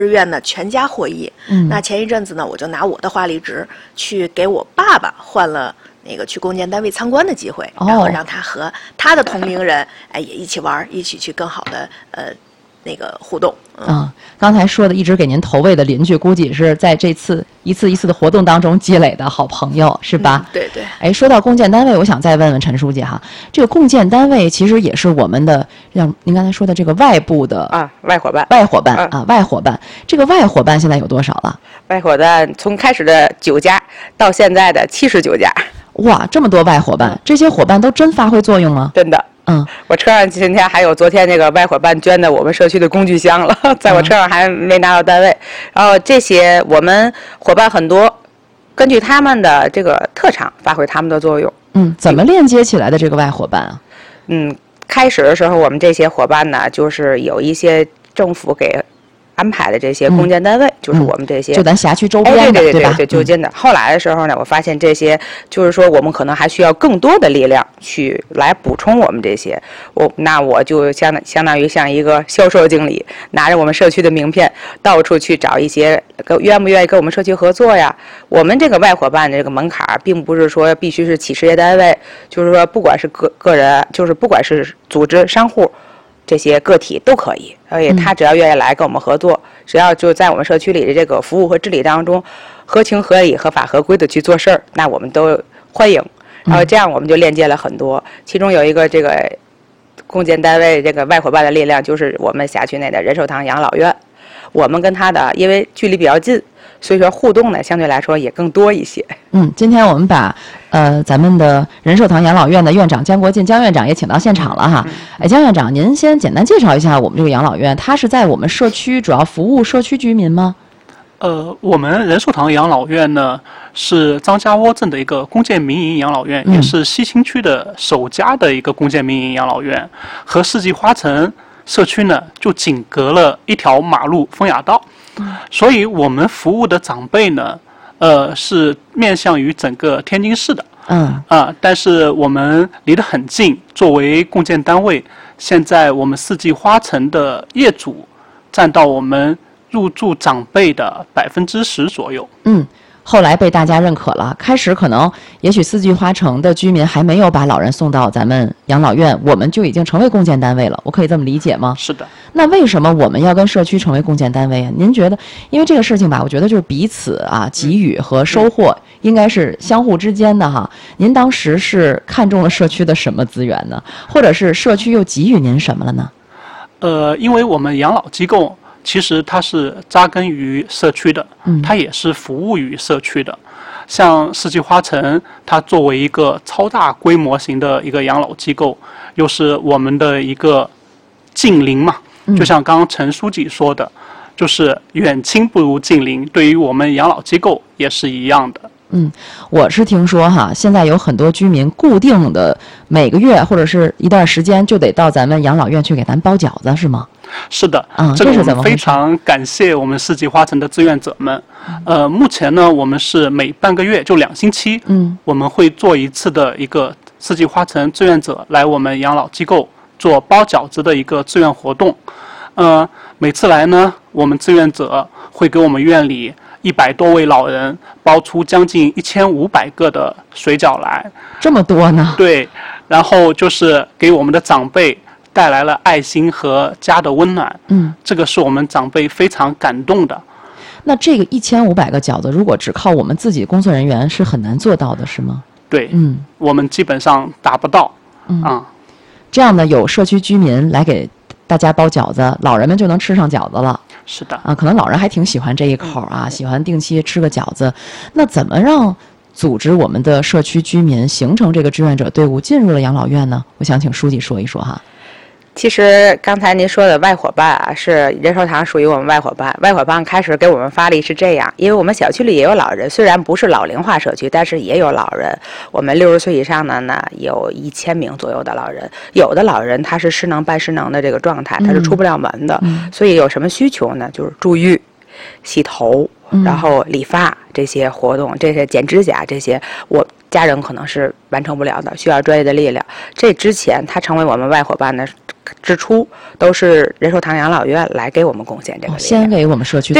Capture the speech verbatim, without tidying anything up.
志愿呢全家获益。嗯，那前一阵子呢，我就拿我的花离职去给我爸爸换了那个去共建单位参观的机会，然后让他和他的同龄人哎也一起玩，一起去更好的呃那个互动。嗯， 嗯刚才说的一直给您投喂的邻居，估计是在这次一次一次的活动当中积累的好朋友，是吧？ 嗯、对对。 哎，说到共建单位，我想再问问陈书记哈，这个共建单位其实也是我们的，像您刚才说的这个外部的啊外伙伴， 外伙伴、 啊、 啊外伙伴，这个外伙伴现在有多少了？ 外伙伴从开始的九家到现在的七十九家。 哇，这么多外伙伴，这些伙伴都真发挥作用吗？ 真的。 嗯， 我车上今天还有昨天那个外伙伴捐的我们社区的工具箱了，在我车上还没拿到单位。然后这些我们伙伴很多，根据他们的这个特长发挥他们的作用。 嗯，怎么链接起来的这个外伙伴啊？ 嗯，开始的时候我们这些伙伴呢，就是有一些政府给安排的这些共建单位，嗯、就是我们这些、 嗯、就咱辖区周边的， 哎、对对对对对，就近的、嗯。后来的时候呢，我发现这些就是说，我们可能还需要更多的力量去来补充我们这些。我那我就相当相当于像一个销售经理，拿着我们社区的名片，到处去找一些愿不愿意跟我们社区合作呀。我们这个外伙伴的这个门槛，并不是说必须是企事业单位，就是说不管是个个人，就是不管是组织、商户。这些个体都可以，而且他只要愿意来跟我们合作，嗯、只要就在我们社区里的这个服务和治理当中，合情合理、合法合规的去做事儿，那我们都欢迎。然后这样我们就链接了很多，其中有一个这个共建单位这个外伙伴的力量，就是我们辖区内的仁寿堂养老院。我们跟他的因为距离比较近，所以说互动呢相对来说也更多一些。 嗯，今天我们把呃咱们的仁寿堂养老院的院长江国进江院长也请到现场了哈。哎，江院长，您先简单介绍一下我们这个养老院，它是在我们社区主要服务社区居民吗？ 呃，我们仁寿堂养老院呢是张家窝镇的一个公建民营养老院，嗯、也是西青区的首家的一个公建民营养老院，和世纪花城社区呢就仅隔了一条马路风雅道，嗯、所以我们服务的长辈呢，呃，是面向于整个天津市的，嗯啊、呃，但是我们离得很近，作为共建单位，现在我们世纪花城的业主占到我们入住长辈的百分之十左右。 嗯。后来被大家认可了，开始可能也许四季花城的居民还没有把老人送到咱们养老院，我们就已经成为共建单位了，我可以这么理解吗？ 是的。 那为什么我们要跟社区成为共建单位啊？您觉得，因为这个事情吧，我觉得就是彼此啊给予和收获应该是相互之间的哈。您当时是看中了社区的什么资源呢？或者是社区又给予您什么了呢？ 呃，因为我们养老机构其实它是扎根于社区的，它也是服务于社区的。像世纪花城，它作为一个超大规模型的一个养老机构，又是我们的一个近邻嘛，就像刚刚陈书记说的，就是远亲不如近邻，对于我们养老机构也是一样的。 嗯，我是听说哈，现在有很多居民固定的每个月或者是一段时间就得到咱们养老院去给咱包饺子，是吗？ 是的， 嗯， 这个我们非常感谢我们世纪花城的志愿者们。呃，目前呢，我们是每半个月就两星期，嗯，我们会做一次的一个世纪花城志愿者来我们养老机构做包饺子的一个志愿活动。呃，每次来呢，我们志愿者会给我们院里一百多位老人包出将近一千五百个的水饺来， 这么多呢？ 对，然后就是给我们的长辈带来了爱心和家的温暖。嗯，这个是我们长辈非常感动的。 那这个一千五百个饺子，如果只靠我们自己工作人员是很难做到的，是吗？ 对，嗯，我们基本上达不到。嗯，啊， 这样呢，有社区居民来给大家包饺子，老人们就能吃上饺子了。 是的， 啊，可能老人还挺喜欢这一口啊，喜欢定期吃个饺子。那怎么让组织我们的社区居民形成这个志愿者队伍，进入了养老院呢？我想请书记说一说哈。 其实刚才您说的外伙伴啊，是仁寿堂属于我们外伙伴。外伙伴开始给我们发力是这样，因为我们小区里也有老人，虽然不是老龄化社区，但是也有老人。我们六十岁以上的呢，有一千名左右的老人。有的老人他是失能半失能的这个状态，他是出不了门的，嗯、所以有什么需求呢？就是住浴、洗头，然后理发这些活动，这些剪指甲这些，我家人可能是完成不了的，需要专业的力量。这之前他成为我们外伙伴的之初，都是仁寿堂养老院来给我们贡献这个力量， 先给我们社区